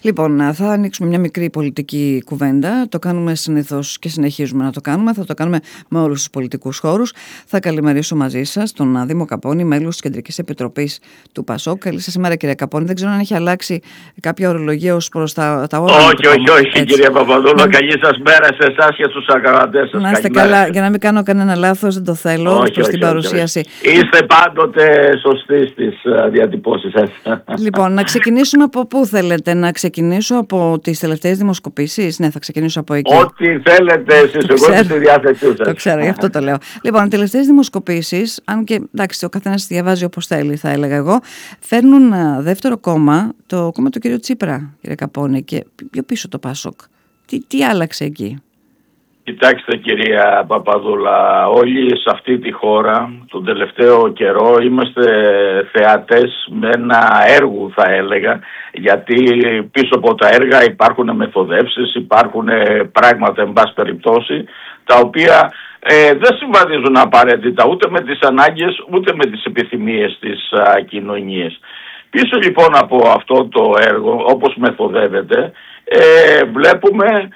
Λοιπόν, θα ανοίξουμε μια μικρή πολιτική κουβέντα. Το κάνουμε συνήθως και συνεχίζουμε να το κάνουμε. Θα το κάνουμε με όλους τους πολιτικούς χώρους. Θα καλημερίσω μαζί σας τον Δήμο Καπώνη, μέλος της Κεντρικής Επιτροπής του ΠΑΣΟΚ. Καλή σας ημέρα, κύριε Καπώνη. Δεν ξέρω αν έχει αλλάξει κάποια ορολογία ως προς τα όργανα. Όχι, κυρία Παπαδούλα. Καλή σας μέρα σε εσάς και στους ακροατές σας. Να είστε καλά, για να μην κάνω κανένα λάθος, δεν το θέλω προς την παρουσίαση. Είστε πάντοτε σωστοί στις διατυπώσεις σας. Λοιπόν, να ξεκινήσουμε από πού θέλετε? Να ξεκινήσω από τις τελευταίες δημοσκοπήσεις? Ναι, θα ξεκινήσω από εκεί. Ό,τι θέλετε εσείς, εγώ είμαι στη διάθεσή σας. Το ξέρω, γι' αυτό το λέω. Λοιπόν, οι τελευταίες δημοσκοπήσεις, αν και εντάξει, ο καθένας διαβάζει όπως θέλει, θα έλεγα εγώ, φέρνουν δεύτερο κόμμα, το κόμμα του κ. Τσίπρα, κύριε Καπώνη, και πιο πίσω το ΠΑΣΟΚ. Τι άλλαξε εκεί? Κοιτάξτε, κυρία Παπαδούλα, όλοι σε αυτή τη χώρα τον τελευταίο καιρό είμαστε θεατές με ένα έργο, θα έλεγα, γιατί πίσω από τα έργα υπάρχουν μεθοδεύσεις, υπάρχουν πράγματα εν πάση περιπτώσει, τα οποία δεν συμβαδίζουν απαραίτητα ούτε με τις ανάγκες ούτε με τις επιθυμίες της κοινωνίας. Πίσω λοιπόν από αυτό το έργο, όπως μεθοδεύεται, βλέπουμε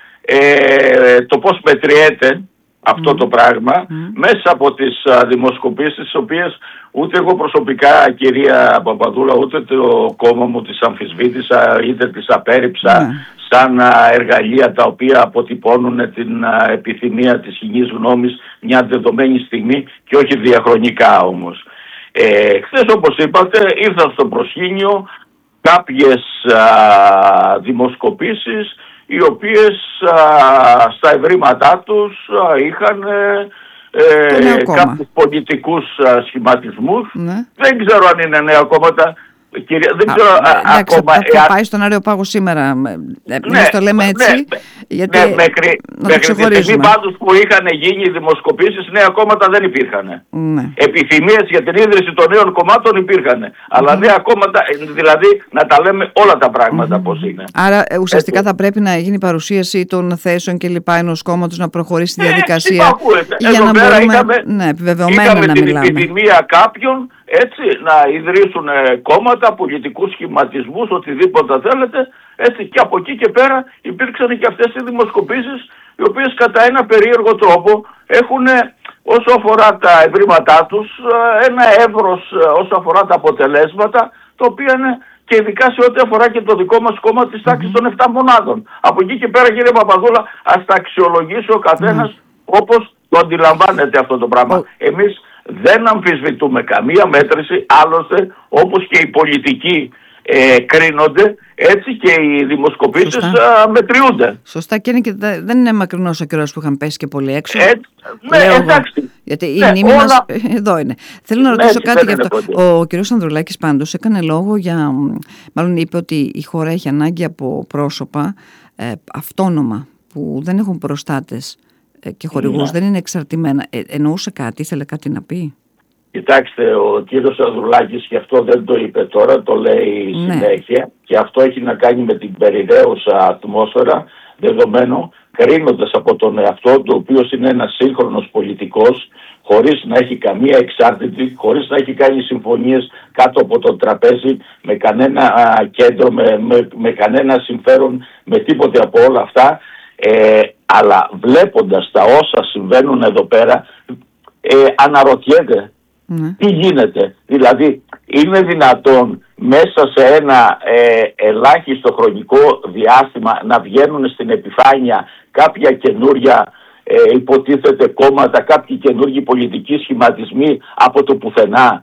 το πώς μετριέται αυτό το πράγμα μέσα από τις δημοσκοπήσεις, τις οποίες ούτε εγώ προσωπικά, κυρία Παπαδούλα, ούτε το κόμμα μου τις αμφισβήτησα είτε τις απέρριψα σαν εργαλεία τα οποία αποτυπώνουν την επιθυμία της κοινής γνώμης μια δεδομένη στιγμή και όχι διαχρονικά όμως. Χθες, όπως είπατε, ήρθαν στο προσκήνιο κάποιες δημοσκοπήσεις οι οποίες στα ευρήματά τους είχαν κάποιους πολιτικούς σχηματισμούς. Δεν ξέρω αν είναι νέα κόμματα. Δεν ξέρω ακόμα. Θα πάει στον Αreopάγο σήμερα. Εμείς το λέμε έτσι. Γιατί μέχρι τη στιγμή πάντως που είχαν γίνει οι δημοσκοπήσεις, νέα κόμματα δεν υπήρχαν. Επιθυμίες για την ίδρυση των νέων κομμάτων υπήρχαν. Αλλά νέα κόμματα, δηλαδή να τα λέμε όλα τα πράγματα πώς είναι. Άρα ουσιαστικά θα πρέπει να γίνει παρουσίαση των θέσεων και λοιπά ενός κόμματος, να προχωρήσει τη διαδικασία. Για να μπορούμε επιβεβαιωμένα να την μιλάμε. επιθυμία κάποιων έτσι να ιδρύσουν κόμματα, πολιτικούς σχηματισμούς, οτιδήποτε θέλετε, έτσι, και από εκεί και πέρα υπήρξαν και αυτές οι δημοσκοπήσεις, οι οποίες κατά ένα περίεργο τρόπο έχουν, όσο αφορά τα ευρήματά τους, ένα εύρος όσο αφορά τα αποτελέσματα, το οποίο είναι και ειδικά σε ό,τι αφορά και το δικό μας κόμμα της τάξης των 7 μονάδων. Από εκεί και πέρα, κύριε Παπαδούλα, ας τα αξιολογήσει ο καθένας όπως το αντιλαμβάνεται αυτό το πράγμα. Εμείς δεν αμφισβητούμε καμία μέτρηση, άλλωστε όπως και οι πολιτικοί κρίνονται, έτσι και οι δημοσκοπήσεις μετριούνται. Σωστά, και δεν είναι μακρινός ο καιρός που είχαν πέσει και πολύ έξω. Ναι, εντάξει. Γιατί η μνήμη μας εδώ είναι. Θέλω να ρωτήσω κάτι γι' αυτό. Ο κ. Ανδρουλάκης πάντως έκανε λόγο για, μάλλον είπε ότι η χώρα έχει ανάγκη από πρόσωπα αυτόνομα που δεν έχουν προστάτες και χορηγούς, δεν είναι εξαρτημένα. Εννοούσε κάτι, ήθελε κάτι να πει? Κοιτάξτε, ο κύριος Ανδρουλάκης, και αυτό δεν το είπε τώρα, το λέει συνέχεια, και αυτό έχει να κάνει με την περιραίουσα ατμόσφαιρα, δεδομένου κρίνοντας από τον εαυτό του, ο οποίος είναι ένας σύγχρονος πολιτικός, χωρίς να έχει καμία εξάρτητη, χωρίς να έχει κάνει συμφωνίες κάτω από το τραπέζι με κανένα κέντρο, με κανένα συμφέρον, με τίποτε από όλα αυτά, αλλά βλέποντας τα όσα συμβαίνουν εδώ πέρα, αναρωτιέται τι γίνεται. Δηλαδή, είναι δυνατόν μέσα σε ένα ελάχιστο χρονικό διάστημα να βγαίνουν στην επιφάνεια κάποια καινούρια υποτίθεται κόμματα, κάποιοι καινούργιοι πολιτικοί σχηματισμοί από το πουθενά?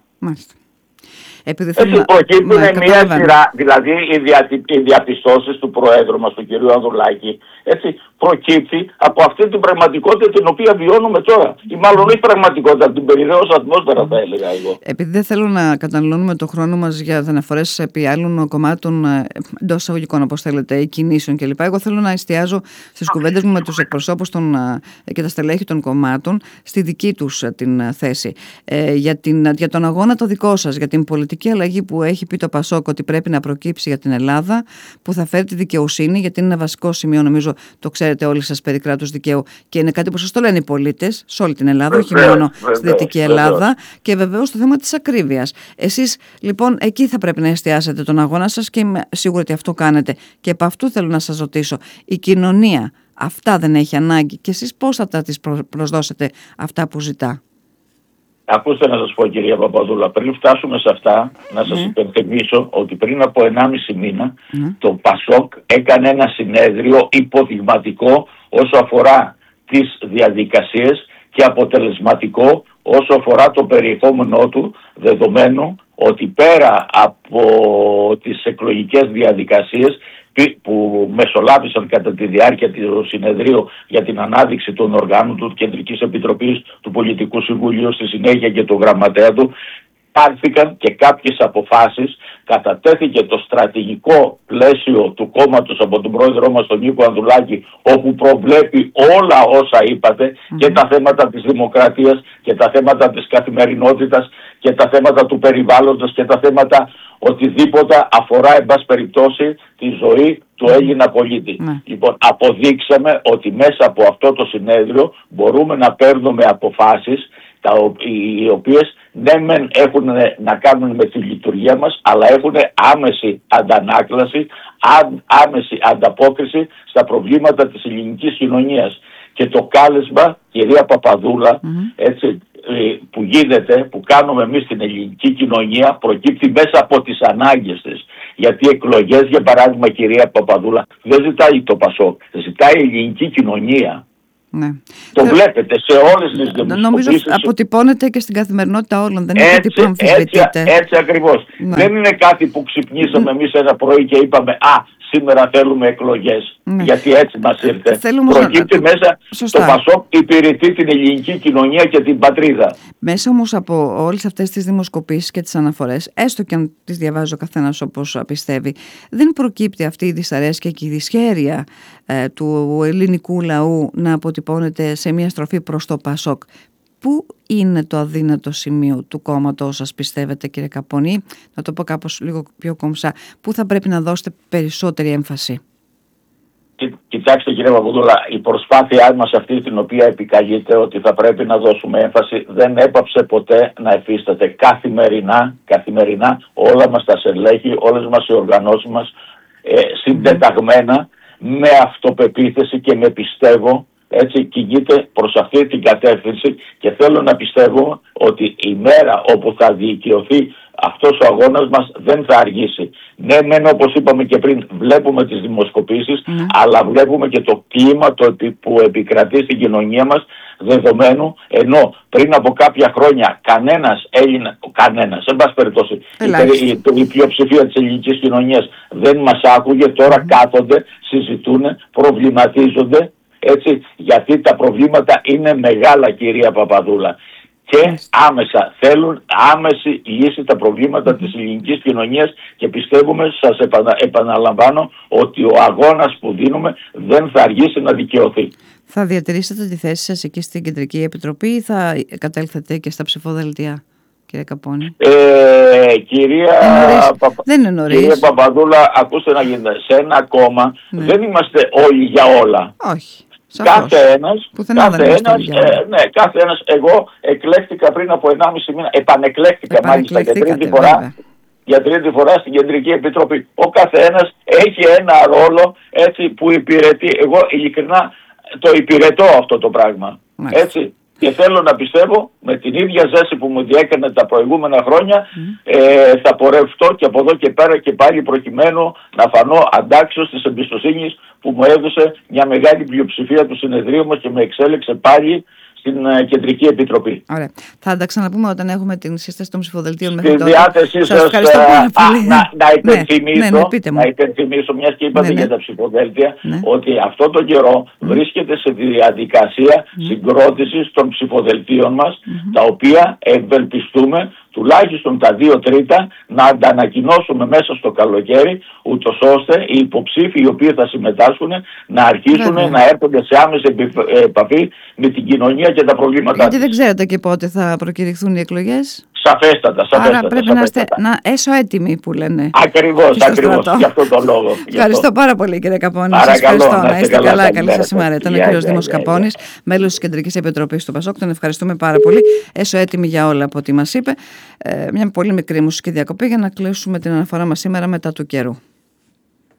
Έτσι προκύπτουν μια σειρά, δηλαδή οι διαπιστώσεις του Προέδρου μας, του κ. Ανδρουλάκη, έτσι προκύπτει από αυτή την πραγματικότητα την οποία βιώνουμε τώρα. Ή μάλλον όχι πραγματικότητα, την περιραίωσα ατμόσφαιρα, θα έλεγα εγώ. Επειδή δεν θέλω να καταναλώνουμε το χρόνο μας για αναφορές επί άλλων κομμάτων εντός εισαγωγικών, όπως θέλετε, κινήσεων κλπ. Εγώ θέλω να εστιάζω στις κουβέντες μου με τους εκπροσώπους και τα στελέχη των κομμάτων στη δική τους την θέση. Για τον αγώνα το δικό σας, για την πολιτική πολιτική αλλαγή που έχει πει το Πασόκ ότι πρέπει να προκύψει για την Ελλάδα, που θα φέρει τη δικαιοσύνη, γιατί είναι ένα βασικό σημείο, νομίζω το ξέρετε όλοι σας, περί κράτους δικαίου, και είναι κάτι που σας το λένε οι πολίτες σε όλη την Ελλάδα, όχι μόνο στη Δυτική Ελλάδα, και βεβαίως το θέμα της ακρίβειας. Εσείς λοιπόν εκεί θα πρέπει να εστιάσετε τον αγώνα σας και είμαι σίγουρη ότι αυτό κάνετε. Και επ' αυτού θέλω να σας ρωτήσω, η κοινωνία αυτά δεν έχει ανάγκη και εσείς πώς θα τα της προσδώσετε αυτά που ζητά? Ακούστε να σας πω, κυρία Παπαδούλα, πριν φτάσουμε σε αυτά, να σας υπενθυμίσω ότι πριν από 1,5 μήνα το Πασόκ έκανε ένα συνέδριο υποδειγματικό όσο αφορά τις διαδικασίες και αποτελεσματικό όσο αφορά το περιεχόμενό του, δεδομένου ότι πέρα από τις εκλογικές διαδικασίες που μεσολάβησαν κατά τη διάρκεια του συνεδρίου για την ανάδειξη των οργάνων του Κεντρικής Επιτροπής, του Πολιτικού Συμβουλίου, στη συνέχεια και του γραμματέα του, πάρθηκαν και κάποιες αποφάσεις, κατατέθηκε το στρατηγικό πλαίσιο του κόμματος από τον πρόεδρό μας τον Νίκο Ανδρουλάκη, όπου προβλέπει όλα όσα είπατε, και τα θέματα της δημοκρατίας και τα θέματα της καθημερινότητας και τα θέματα του περιβάλλοντος και τα θέματα οτιδήποτε αφορά εν πάση περιπτώσει τη ζωή του Έλληνα πολίτη. Λοιπόν, αποδείξαμε ότι μέσα από αυτό το συνέδριο μπορούμε να παίρνουμε αποφάσεις οι οποίες ναι μεν έχουν να κάνουν με τη λειτουργία μας, αλλά έχουν άμεση αντανάκλαση, άμεση ανταπόκριση στα προβλήματα της ελληνικής κοινωνίας. Και το κάλεσμα, κυρία Παπαδούλα, έτσι, που γίνεται, που κάνουμε εμείς στην ελληνική κοινωνία, προκύπτει μέσα από τις ανάγκες της. Γιατί εκλογές, για παράδειγμα, κυρία Παπαδούλα, δεν ζητάει το Πασόκ, ζητάει η ελληνική κοινωνία. Ναι. Το βλέπετε σε όλες τις δημοσιοποιήσεις. Νομίζω αποτυπώνεται και στην καθημερινότητα όλων. Δεν είναι κάτι που αμφισβητείται. Έτσι ακριβώς. Ναι. Δεν είναι κάτι που ξυπνήσαμε εμείς ένα πρωί και είπαμε σήμερα θέλουμε εκλογές. Ναι. Γιατί έτσι μας ήρθε. Προκύπτει μέσα το Πασόκ, υπηρετεί την ελληνική κοινωνία και την πατρίδα. Μέσα όμως από όλες αυτές τις δημοσκοπήσεις και τις αναφορές, έστω και αν τις διαβάζει ο καθένας όπως πιστεύει, δεν προκύπτει αυτή η δυσαρέσκεια και η δυσχέρεια του ελληνικού λαού να αποτυπώνεται σε μια στροφή προς το Πασόκ? Πού είναι το αδύνατο σημείο του κόμματος σας, πιστεύετε, κύριε Καπώνη? Να το πω κάπως λίγο πιο κομψά. Πού θα πρέπει να δώσετε περισσότερη έμφαση? Κοιτάξτε, κύριε Παπαδούλα, η προσπάθειά μας αυτή την οποία επικαλείται ότι θα πρέπει να δώσουμε έμφαση δεν έπαψε ποτέ να εφίσταται. Καθημερινά όλα μας τα στελέχη, όλες μας οι οργανώσεις μας συντεταγμένα με αυτοπεποίθηση και με πιστεύω, έτσι κινείται προς αυτή την κατεύθυνση, και θέλω να πιστεύω ότι η μέρα όπου θα δικαιωθεί αυτός ο αγώνας μας δεν θα αργήσει. Ναι, μεν, όπως είπαμε και πριν, βλέπουμε τις δημοσκοπήσεις, αλλά βλέπουμε και το κλίμα που επικρατεί στην κοινωνία μας, δεδομένου, ενώ πριν από κάποια χρόνια κανένας, εν πάση περιπτώσει, η πλειοψηφία της ελληνικής κοινωνίας δεν μας άκουγε, τώρα κάθονται, συζητούν, προβληματίζονται, έτσι, γιατί τα προβλήματα είναι μεγάλα, κυρία Παπαδούλα, και άμεσα θέλουν άμεση λύση τα προβλήματα της ελληνικής κοινωνίας, και πιστεύουμε, σας επαναλαμβάνω, ότι ο αγώνας που δίνουμε δεν θα αργήσει να δικαιωθεί. Θα διατηρήσετε τη θέση σας εκεί στην Κεντρική Επιτροπή ή θα κατέλθετε και στα ψηφοδελτία, κύριε Καπώνη? Δεν είναι νωρίς. Κυρία Παπαδούλα, ακούστε να γίνεται. Σε ένα κόμμα δεν είμαστε όλοι για όλα. Όχι. Κάθε ένας, εγώ εκλέχτηκα πριν από 1,5 μήνα, επανεκλέχτηκα μάλιστα για τρίτη φορά στην Κεντρική Επιτροπή. Ο καθένας έχει ένα ρόλο, έτσι, που υπηρετεί. Εγώ ειλικρινά το υπηρετώ αυτό το πράγμα. Έτσι. Και θέλω να πιστεύω με την ίδια ζέση που μου διέκανε τα προηγούμενα χρόνια θα πορευτώ και από εδώ και πέρα και πάλι, προκειμένου να φανώ αντάξιος της εμπιστοσύνης που μου έδωσε μια μεγάλη πλειοψηφία του συνεδρίου μας και με εξέλεξε πάλι στην Κεντρική Επιτροπή. Ωραία. Θα τα ξαναπούμε όταν έχουμε την σύσταση των ψηφοδελτίων. Στη διάθεσή σας να υπενθυμίσω, μιας και είπατε για τα ψηφοδέλτια, ότι αυτό τον καιρό βρίσκεται σε διαδικασία συγκρότησης των ψηφοδελτίων μας, τα οποία ευελπιστούμε τουλάχιστον τα 2/3 να αντανακοινώσουμε μέσα στο καλοκαίρι, ούτως ώστε οι υποψήφοι οι οποίοι θα συμμετάσχουν να αρχίσουν να έρχονται σε άμεση επαφή με την κοινωνία και τα προβλήματά της. Γιατί δεν ξέρετε και πότε θα προκηρυχθούν οι εκλογές. Σαφέστατα. Άρα πρέπει να είστε έσω έτοιμοι που λένε. Ακριβώς, γι' αυτό το λόγο. Ευχαριστώ πάρα πολύ, κύριε Καπώνη. Σας ευχαριστώ. Να είστε καλά. Καλή σας ημέρα. Ήταν ο κύριος Δήμος Καπώνης, μέλος της Κεντρικής Επιτροπής του ΠΑΣΟΚ. Τον ευχαριστούμε πάρα πολύ. Έσω έτοιμοι για όλα από ό,τι μας είπε. Μια πολύ μικρή μουσική διακοπή για να κλείσουμε την αναφορά μας σήμερα μετά του καιρού.